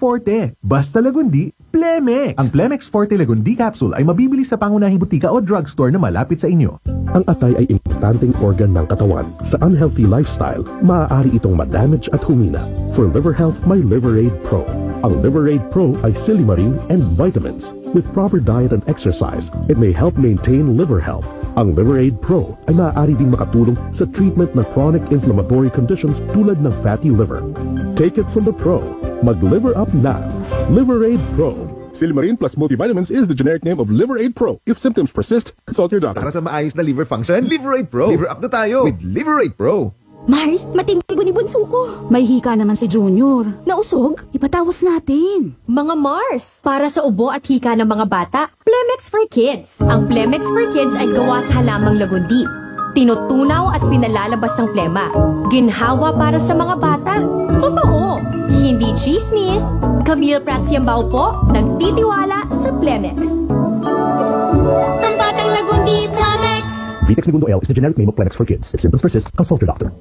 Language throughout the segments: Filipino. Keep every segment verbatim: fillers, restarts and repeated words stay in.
Forte. Basta Lagundi, Plemex! Ang Plemex Forte Lagundi Capsule ay mabibili sa pangunahing butika o drugstore na malapit sa inyo. Ang atay ay importanteng organ ng katawan. Sa unhealthy lifestyle, maaari itong madamage at humina. For liver health, may Liverade Pro. Ang Liverade Pro ay silimarin and vitamins. With proper diet and exercise, it may help maintain liver health. Ang Liverade Pro ay maaari ding makatulong sa treatment ng chronic inflammatory conditions tulad ng fatty liver. Take it from the pro. Mag-liver up na. Liverade Pro. Silimarin plus multivitamins is the generic name of Liverade Pro. If symptoms persist, consult your doctor. Para sa maayos na liver function, Liverade Pro. Liver up na tayo with Liverade Pro. Mars, matindi ni bunso ko. May hika naman si Junior. Nausog? Ipatawas natin. Mga Mars, para sa ubo at hika ng mga bata, Plemex for Kids. Ang Plemex for Kids ay gawa sa halamang lagundi. Tinutunaw at pinalalabas ng plema. Ginhawa para sa mga bata. Totoo! Hindi chismis. Camille Pratsiambao po, nagtitiwala sa Plemex. Ang batang lagundi, Plemex! Vitex Segundo L is the generic name of Plemex for kids. If symptoms persist, consult your doctor.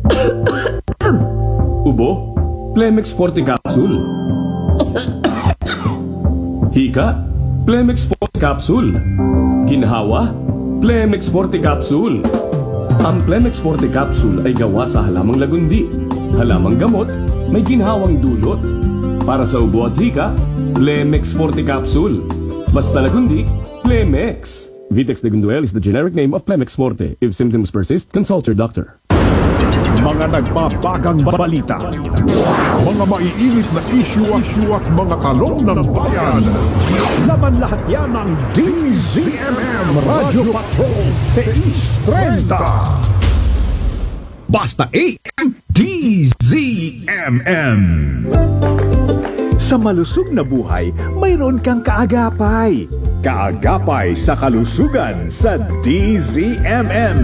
Ubo? Plemex Forte Capsule. Hika? Plemex Forte Capsule. Ginhawa? Plemex Forte Capsule. Ang Plemex Forte Capsule ay gawa sa halamang lagundi. Halamang gamot, may ginhawang dulot. Para sa ubo at hika, Plemex Forte Capsule. Basta lagundi, Plemex. Vitex Segundo L is the generic name of Plemex Forte. If symptoms persist, consult your doctor. Mga nagbabagang balita, mga maiinit na issue at issue at mga talong ng bayan. Laban lahat yan ng D Z M M Radio Patrol six thirty. Basta A M D Z M M. Sa malusog na buhay, mayroon kang kaagapay. Kaagapay sa kalusugan sa D Z M M.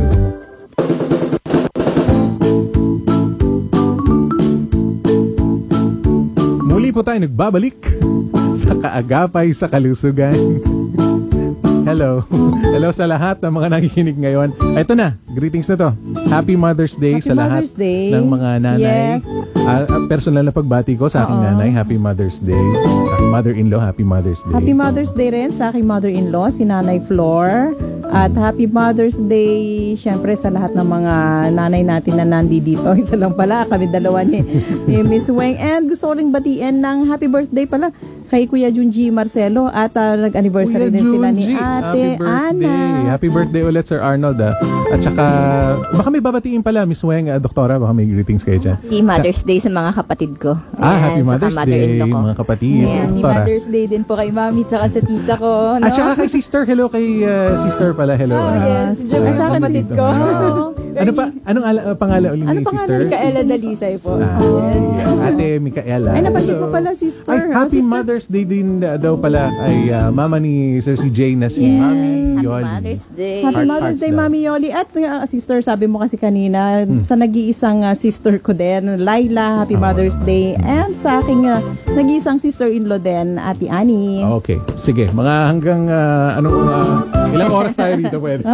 Muli po tayo nagbabalik sa kaagapay sa kalusugan. Hello. Hello sa lahat ng mga nakikinig ngayon. Ito na, greetings na to. Happy Mother's Day Happy sa lahat Mother's Day. ng mga nanay. Yes. Uh, personal na pagbati ko sa aking Oo. nanay. Happy Mother's Day. Sa aking mother-in-law, Happy Mother's Day. Happy Mother's Day rin sa aking mother-in-law, si Nanay Flor. At Happy Mother's Day, syempre, sa lahat ng mga nanay natin na nandito. Isa lang pala, kami dalawa ni, ni Miss Weng. And gusto ko rin batiin ng happy birthday pala kay Kuya Junji Marcelo. At uh, nag-anniversary Kuya din sila ni Junji, Ate happy birthday. Ana. Happy birthday ulit, Sir Arnold. Ah. At saka, baka may babatiin pala, Miss Weng, uh, Doktora, baka may greetings kayo dyan. Happy Mother's Day sa mga kapatid ko. Ah, Ayan, Happy Mother's saka Day, mother-in-law ko. mga kapatid. Ayan. Happy Doktora. Mother's Day din po kay Mami at sa tita ko. No? At saka kay sister, hello kay uh, sister pala, hello. Oh, ah. yes. Diyan Ah, sa kapatid ko. Ano pa? Anong ala, uh, pangalan ulit Ano ni pangalan sister? ni Micaela Dalisay po. Ah, Yes. Ate Micaela. Ay, napatid Hello. mo pala, sister. Ay, ha, Happy sister? Mother's Day din uh, daw pala ay uh, mama ni Sir C J na si Yes. Mami Happy Yoli. Mother's Day. Happy Hearts, Mother's hearts Day, daw. Mami Yoli. At uh, sister, sabi mo kasi kanina, sa nag-iisang uh, sister ko din, Laila, Happy Mother's Day. And sa aking uh, nag-iisang sister-in-law din, Ate Annie. Okay, sige. Mga hanggang uh, anong uh, ilang oras tayo dito pwede?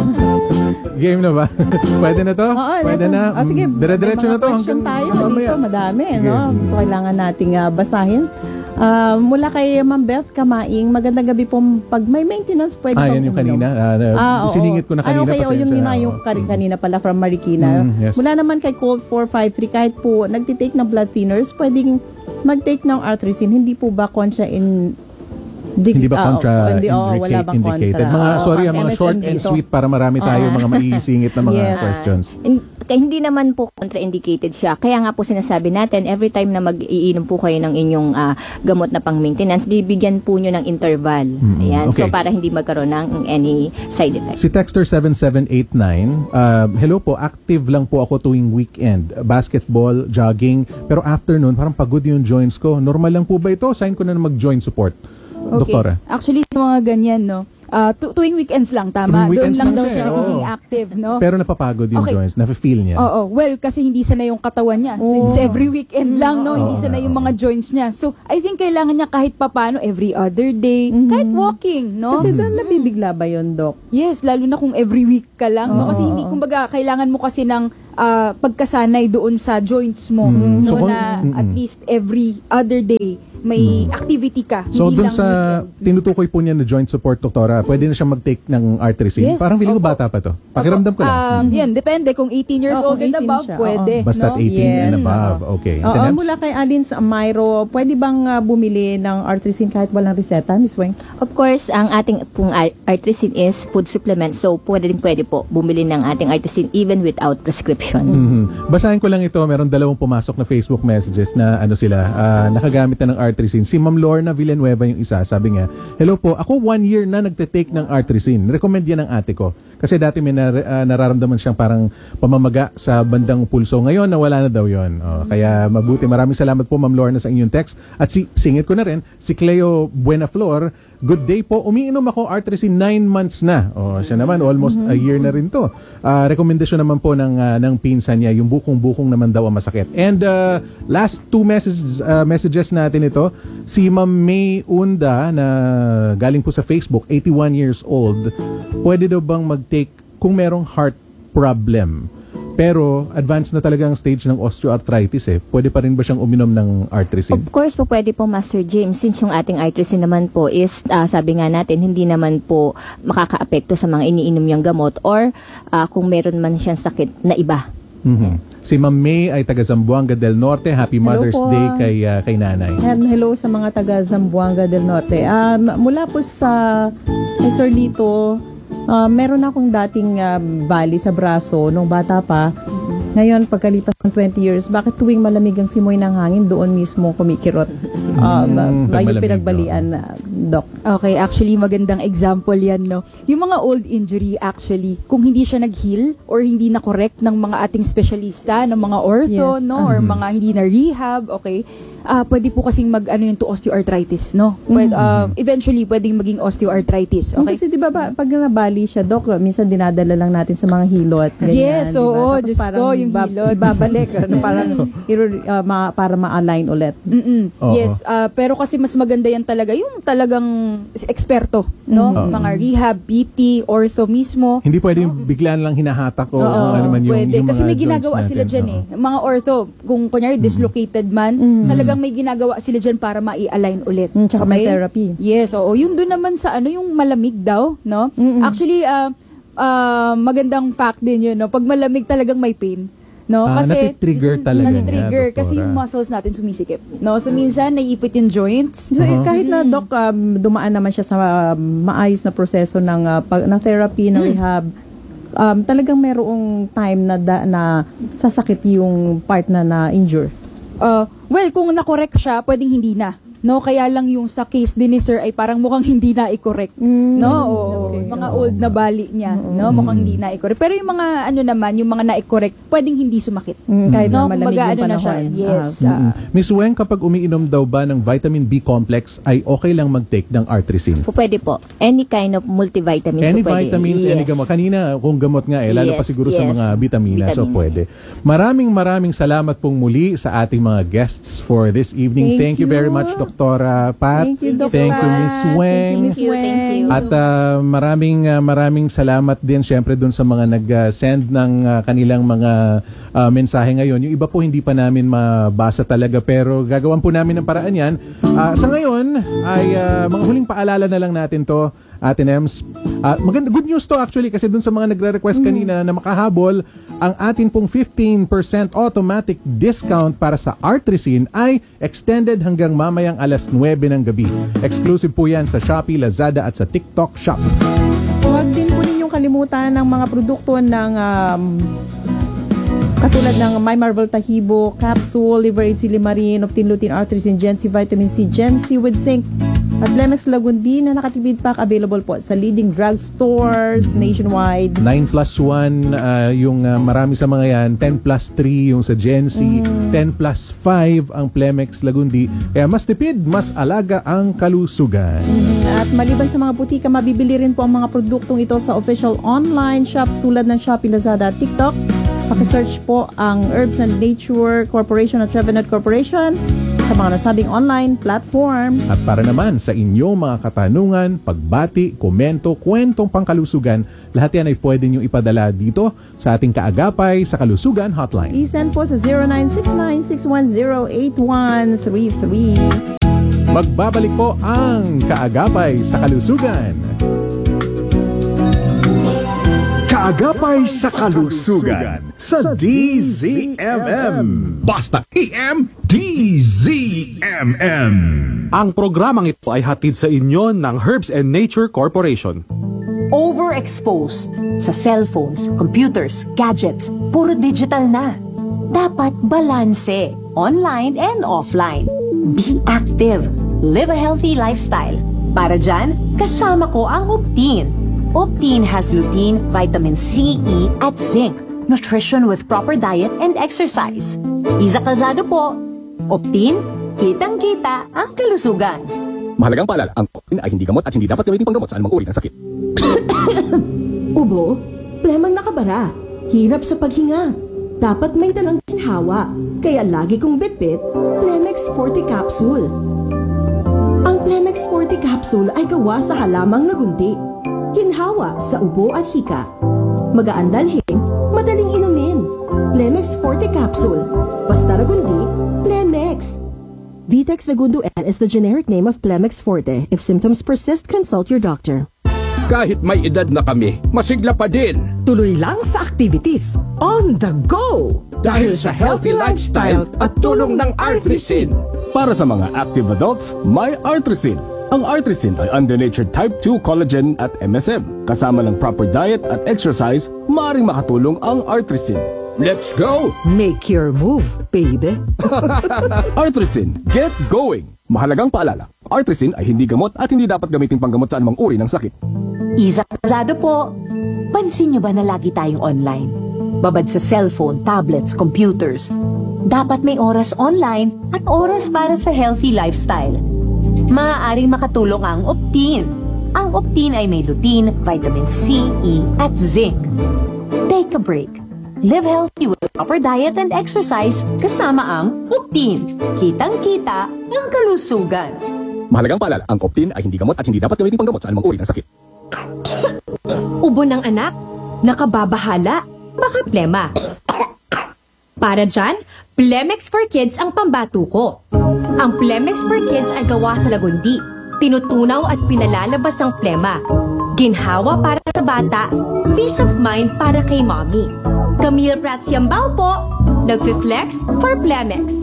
Game na ba? Pwede na to? Oo, Pwede ito. na? Ah, sige, Mm, dire-diretso may na mga to question hanggang tayo mamaya. dito, madami, Sige. no? So, kailangan nating uh, basahin. Ah, mula kay Ma'am Beth Kamaing, magandang gabi po. Pag may maintenance, pwede Ah, bang yan yung uminom? kanina. Uh, Ah, oo. siningit ko na kanina. Ay, okay, oh, yun pasensya yun na na yung ako. kari- kanina pala from Marikina. Mm, yes. Mula naman kay Cold four five three, kahit po nagtitake ng blood thinners, pwedeng mag-take ng artresin. Hindi po ba kontra in... Di, Hindi ba ah, contra hindi, oh, wala bang indicated? kontra? Mga, Oo, sorry, pang mga M S M short and dito. sweet para marami tayo Ah. mga maiisingit na mga Yes. questions. In- kaya hindi naman po contraindicated siya. Kaya nga po sinasabi natin, every time na mag-iinom po kayo ng inyong ah, gamot na pang-maintenance, bibigyan po nyo ng interval. Mm, Ayan. okay. So, para hindi magkaroon ng any side effect. Si Texter seven seven eight nine, uh, hello po, active lang po ako tuwing weekend. Basketball, jogging, pero after nun, parang pagod yung joints ko. Normal lang po ba ito? Sign ko na na mag-joint support. Okay. Doktora. Actually, sa mga ganyan, no? Ah, tu- tuwing weekends lang, tama. Tuwing weekends Doon lang lang daw siya, siya oo. nagiging active, no? Pero napapagod yung Okay. joints, nafe-feel niya. Oo, well, kasi hindi sanay yung katawan niya. Since every weekend lang, no? Hindi sanay yung mga joints niya. So, I think kailangan niya kahit papano, every other day, kahit walking, no? Kasi doon nabibigla ba yun, Doc? Yes, lalo na kung every week ka lang, no? Kasi hindi, kumbaga, kailangan mo kasi ng ah, pagkasanay doon sa joints mo, Mm. no, So, kung- na mm-mm. at least every other day may activity ka. So, hindi dun lang sa weekend. tinutukoy po niya na joint support, doktora, pwede na siyang mag-take ng artresin. Yes, Parang feeling ko opo. bata pa to. Pakiramdam ko lang. Um, yan, depende. Kung eighteen years Oo, old and kung eighteen above, siya, pwede. Basta no? eighteen and Yes. above. Okay. Oo, Ate Nebs? mula kay Alin sa Myro, pwede bang ah, bumili ng artresin kahit walang reseta, Miss Weng? Of course, ang ating pong ar- artresin is food supplement. So, pwede din pwede po bumili ng ating artresin even without prescription. Mhm. Basahin ko lang ito, meron dalawang pumasok na Facebook messages na ano sila, ah, nakagamit na ng artresin. Si Ma'am Lorna Villanueva yung isa, sabi niya, hello po, ako one year na nagte-take ng artresin. Recommend yan ng ate ko. Kasi dati may nar- ah, nararamdaman siyang parang pamamaga sa bandang pulso. Ngayon, nawala na daw yon. Oh, kaya mabuti. Maraming salamat po, Ma'am Lorna, sa inyong text. At si, singit ko na rin, si Cleo Buenaflor, good day po. Umiinom ako artresin nine months na. Oh, siya naman, almost a year na rin to. Ah, rekomendasyon naman po ng, ah, ng pinsan niya, yung bukong-bukong naman daw ang masakit. And uh, last two messages, uh, messages natin ito, si Ma'am May Unda na galing po sa Facebook, eighty-one years old, pwede daw bang mag-take kung merong heart problem? Pero advanced na talaga ang stage ng osteoarthritis eh. Pwede pa rin ba siyang uminom ng artresin? Of course po, pwede po, Master James, since yung ating artresin naman po is, ah, sabi nga natin, hindi naman po makaka-apekto sa mga iniinom niyang gamot or ah, kung meron man siyang sakit na iba. Mhm. Si Ma'am May ay taga Zamboanga del Norte. Happy Hello Mother's po. Day kay ah, kay nanay. And hello sa mga taga Zamboanga del Norte. Um, mula po sa kay Sir Lito, uh, meron akong dating uh, bali sa braso nung bata pa. Ngayon, pagkalipas ng twenty years, bakit tuwing malamig ang simoy ng hangin, doon mismo kumikirot? Um, Mm, uh, yung malamig, pinagbalian, uh, Doc. Okay, actually magandang example yan, no. Yung mga old injury actually, kung hindi siya nag-heal or hindi na correct ng mga ating specialista, ng mga ortho, Yes. no, or Mhm. mga hindi na rehab, okay? Ah, pwede po kasing mag ano yun to osteoarthritis, no. Pwede, ah, eventually pwedeng maging osteoarthritis, Okay. okay? Kasi di ba ba, pag nabali siya, Doc, minsan dinadala lang natin sa mga hilot. Ganyan, Yes, di ba? oo, Tapos Diyos parang ko, yung ba- hilot. Ibabalik, ano, parang iro- uh, ma- para ma-align ulit. Mm-mm. Oo. Yes, ah, pero kasi mas maganda yan talaga yung talagang eksperto, no? Mhm. Mga rehab, P T, ortho mismo. Hindi pwedeng biglaan lang hinahatak o Oo, ano man yung, pwede. yung Kasi mga may joints ginagawa sila natin. dyan Oo. eh. Mga ortho, kung kunyari dislocated man, talagang may ginagawa sila dyan para ma-align ulit. Mm, tsaka may Okay? therapy. Yes, oo. Yun doon naman sa ano, yung malamig daw, no? Mm-mm. Actually, ah, ah, magandang fact din yun, no? Pag malamig talagang may pain. No, Ah, kasi natitrigger Mm, talaga niya, natitrigger kasi doktora. yung muscles natin sumisikip. No, so minsan naiipit yung joints. So, eh, Uh-huh. kahit na, Doc, um, dumaan naman siya sa um, maayos na proseso ng, uh, pag, ng therapy, ng rehab, um, talagang merong time na, da, na sasakit yung part na na-injure. Uh, well, kung na-correct siya, pwedeng hindi na. No, kaya lang yung sa case din ni Sir ay parang mukhang hindi na i-correct. No, oo, okay. mga old na bali niya, no, mukhang hindi na i-correct. Pero yung mga ano naman, yung mga na-correct, pwedeng hindi sumakit. Mm, kahit No, na malamig kumbaga, yung ano na siya. panahon. Yes. Ah. ah, Mm-mm. Miss Weng, kapag umiinom daw ba ng vitamin B complex, ay okay lang mag-take ng artresin? Po, pwede po. Any kind of multivitamins. Any po pwede. vitamins, any Yes. gamot. Kanina, kung gamot nga eh, lalo pa Yes, siguro sa yes. mga vitamina, so Vitamin. pwede. Maraming maraming salamat pong muli sa ating mga guests for this evening. Thank Thank, you very you. much, Doktora Pat. Thank you, Doctor Thank you, Pat. Miss Thank you, Weng. Miss Thank you, thank you. Weng. At ah, maraming ah, maraming salamat din syempre dun sa mga nag-send ng ah, kanilang mga ah, mensahe ngayon. Yung iba po hindi pa namin mabasa talaga pero gagawan po namin ng paraan yan. Ah, sa ngayon ay ah, mga huling paalala na lang natin to. Ate Nems. Ah, maganda, good news to actually kasi dun sa mga nagre-request kanina na makahabol, ang atin pong fifteen percent automatic discount para sa artresin ay extended hanggang mamayang alas nuwebe ng gabi. Exclusive po yan sa Shopee, Lazada at sa TikTok Shop. Huwag din po ninyong kalimutan ng mga produkto ng um, katulad ng My Marvel Tahibo, Capsule, Liver Aid Silimarin, Optin-Lutein Artresin, Gen C Vitamin C, Gen C with Zinc, at Plemex Lagundi na nakatipid pack available po sa leading drugstores nationwide. nine plus one uh, yung uh, marami sa mga yan, ten plus three yung sa Gen C, ten plus five ang Plemex Lagundi. Kaya mas tipid, mas alaga ang kalusugan. At maliban sa mga butika, mabibili rin po ang mga produktong ito sa official online shops tulad ng Shopee, Lazada at TikTok. Pakisearch po ang Herbs and Nature Corporation at Trevenant Corporation. sa mga nasabing online platform. At para naman sa inyong mga katanungan, pagbati, komento, kwentong pangkalusugan, lahat yan ay pwede nyo ipadala dito sa ating Kaagapay sa Kalusugan Hotline. I-send po sa zero nine six nine six one zero eight one three three. Magbabalik po ang Kaagapay sa Kalusugan. Kaagapay sa Kalusugan sa D Z M M. Basta A M D Z M M. Ang programang ito ay hatid sa inyo ng Herbs and Nature Corporation. Overexposed sa cellphones, computers, gadgets, puro digital na. Dapat balanse, online and offline. Be active. Live a healthy lifestyle. Para dyan, kasama ko ang Optine. Optine has lutein, vitamin C, E, at zinc. Nutrition with proper diet and exercise. Iza Calzado po. Optine, kitang-kita ang kalusugan. Mahalagang paalala, ang Optine ay hindi gamot at hindi dapat gamitin panggamot sa anumang uri ng sakit. Ubo, plemang nakabara, hirap sa paghinga. Dapat may dalang ginhawa, kaya lagi kong bitbit Plemex Forte Capsule. Ang Plemex Forte Capsule ay gawa sa halamang lagundi. Ginhawa sa ubo at hika. Magaan dalhin, madaling inumin. Plemex Forte Capsule. Basta lagundi, Plemex. Vitex Lagundo N is the generic name of Plemex Forte. If symptoms persist, consult your doctor. Kahit may edad na kami, masigla pa din. Tuloy lang sa activities. On the go! Dahil sa healthy lifestyle at tulong ng Artrisin. Para sa mga active adults, may Artrisin. Ang Artrisin ay unddenatured type two collagen at M S M. Kasama ng proper diet at exercise, maaaring makatulong ang Artrisin. Let's go! Make your move, baby! Artrisin, get going! Mahalagang paalala, Artrisin ay hindi gamot at hindi dapat gamitin panggamot sa anumang uri ng sakit. Iza Calzado po. Pansin niyo ba na lagi tayong online? Babad sa cellphone, tablets, computers. Dapat may oras online at oras para sa healthy lifestyle. Maaaring makatulong ang Optine. Ang Optine ay may lutein, vitamin C, E, at zinc. Take a break. Live healthy with proper diet and exercise kasama ang Optine. Kitang-kita ang kalusugan. Mahalagang paalala, ang Optine ay hindi gamot at hindi dapat gamitin panggamot sa anumang uri ng sakit. Ubo ng anak, nakababahala, baka plema. Para dyan, Plemex for Kids ang pambato ko. Ang Plemex for Kids ay gawa sa lagundi, tinutunaw at pinalalabas ang plema. Ginhawa para sa bata, peace of mind para kay mommy. Camille Prats Yambao po, nagfi-flex for Plemex.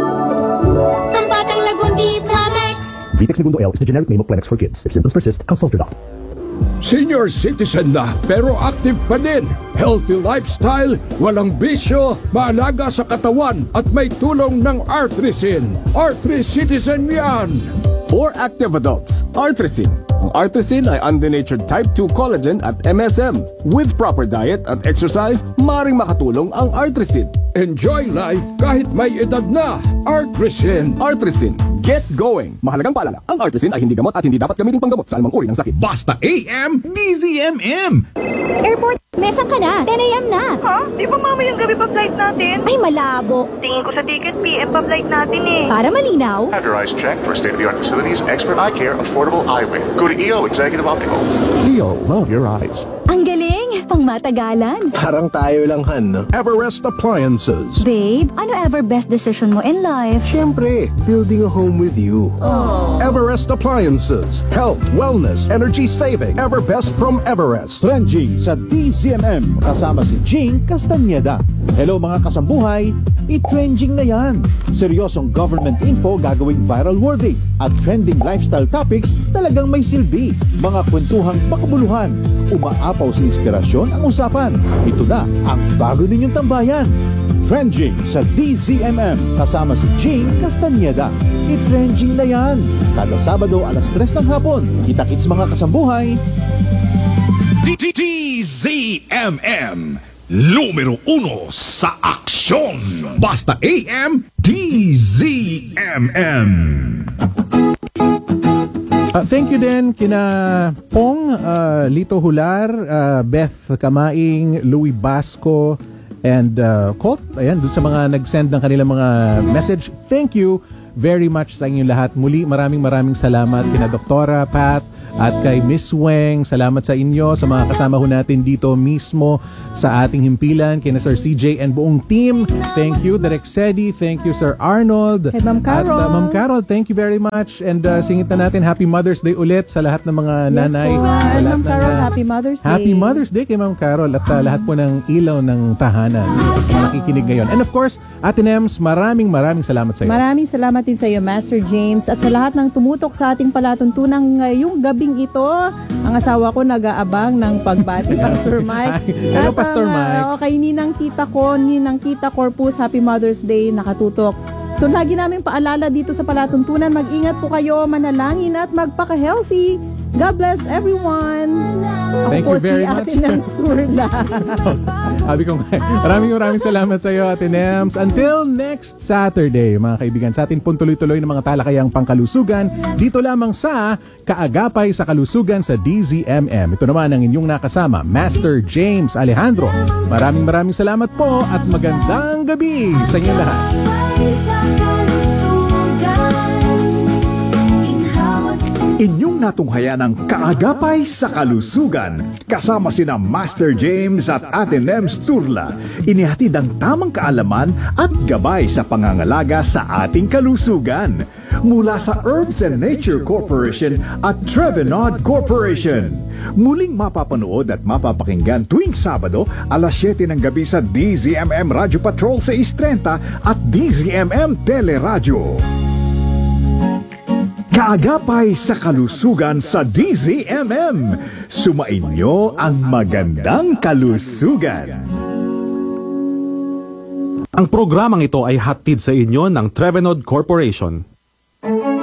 Ang batang lagundi, Plemex! Vitex Lagundo L is the generic name of Plemex for kids. If symptoms persist, consult your doctor. Senior citizen na pero active pa din. Healthy lifestyle, walang bisyo, maalaga sa katawan at may tulong ng Artrisin. Artricitizen yan! For active adults, Artrisin. Ang Artrisin ay unddenatured type two collagen at M S M. With proper diet at exercise, maaaring makatulong ang Artrisin. Enjoy life kahit may edad na. Artrisin. Artrisin. Get going! Mahalagang paalala, ang Artrisin ay hindi gamot at hindi dapat gamitin panggamot sa anumang uri ng sakit. Basta A M D Z M M! Airport, mesan ka na. ten a.m. na. Ha? Di ba mamayang gabi pa flight natin? Ay, malabo. Tingin ko sa ticket, P M pa flight natin eh. Para malinaw. Have your eyes checked for state-of-the-art facilities, expert eye care, affordable eyewear. Go to E O Executive Optical. E O, love your eyes. Ang galing, pang matagalan. Parang tayo lang, Han, no? Everest Appliances. Babe, ano ever best decision mo in life? Siyempre, building a home with you. Aww. Everest Appliances. Health, wellness, energy saving. Ever best from Everest. Trending sa D Z M M kasama si Jing Castañeda. Hello mga kasambuhay, i-trending na yan. Seryosong government info gagawing viral worthy at trending lifestyle topics talagang may silbi. Mga kwentuhang makabuluhan, umaapaw sa inspirasyon ang usapan. Ito na ang bago ninyong tambayan. Trending sa D Z M M kasama si Jing Castañeda. I-trending na yan. Kada Sabado alas tres ng hapon. Kita-kits mga kasambuhay. D Z M M, numero uno sa aksyon. Basta A M D Z M M. Uh, thank you din kina Pong, uh, Lito Hular, uh, Beth Kamaing, Louie Basco, and uh, Colt. Ayan, dun sa mga nag-send ng kanilang mga message. Thank you. very much sa inyong lahat. Muli, maraming maraming salamat kina Doktora Pat at kay Miss Weng. Salamat sa inyo, sa mga kasama ho natin dito mismo sa ating himpilan, kina Sir C J and buong team. Thank you, Direk Sedi. Thank you, Sir Arnold. Kay Ma'am Carol. At uh, Ma'am Carol, thank you very much. And uh, singit na natin Happy Mother's Day ulit sa lahat ng mga Yes nanay. po, Sa lahat Ma'am ng, Carol, uh, Happy Mother's Day. Happy Mother's Day kay Ma'am Carol at uh, lahat po ng ilaw ng tahanan na nakikinig ngayon. And of course, Ate Nems, maraming maraming salamat sa iyo. Maraming salamat din sa iyo, Master James, at sa lahat ng tumutok sa ating palatuntunan ngayong gabing ito. Ang asawa ko nag-aabang ng pagbati, Pastor Mike. Hello, At Pastor ang, Mike. Uh, kay Ninang Tita ko, Ninang Tita Corpus, Happy Mother's Day, nakatutok. So lagi namin paalala dito sa palatuntunan, mag-ingat po kayo, manalangin at magpaka-healthy. God bless everyone. Ako Thank po you very si much. Ate Nems Turla. Sabi ko nga, maraming maraming salamat sa iyo, Ate Nems. Until next Saturday, mga kaibigan, sa atin pong tuloy-tuloy ng mga talakayang pangkalusugan, dito lamang sa Kaagapay sa Kalusugan sa D Z M M. Ito naman ang inyong nakasama, Master James Alejandro. Maraming maraming salamat po at magandang gabi sa inyo lahat. Inyong natunghayan ng Kaagapay sa Kalusugan kasama sina Master James at Ate Nems Turla. Inihatid ang tamang kaalaman at gabay sa pangangalaga sa ating kalusugan mula sa Herbs and Nature Corporation at Trevenod Corporation. Muling mapapanood at mapapakinggan tuwing Sabado alas siyete ng gabi sa D Z M M Radio Patrol sa six thirty at D Z M M Teleradyo. Kaagapay sa Kalusugan sa D Z M M. Sumainyo ang magandang kalusugan. Ang programang ito ay hatid sa inyo ng Trevenod Corporation.